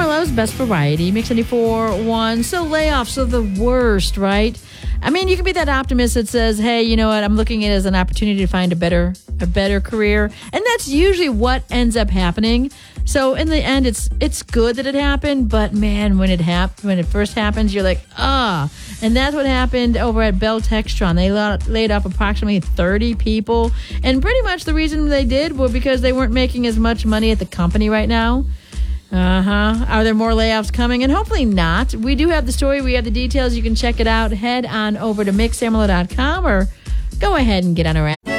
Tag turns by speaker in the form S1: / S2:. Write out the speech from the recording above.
S1: Marshmallows, best variety. Mix 94.1. So layoffs are the worst, right? I mean, you can be that optimist that says, hey, you know what? I'm looking at it as an opportunity to find a better career. And that's usually what ends up happening. So in the end, it's good that it happened. But man, when it first happens, you're like, ah. And that's what happened over at Bell Textron. They laid off approximately 30 people. And pretty much the reason they did was because they weren't making as much money at the company right now. Are there more layoffs coming? And hopefully not. We do have the story. We have the details. You can check it out. Head on over to mixamala.com or go ahead and get on our app.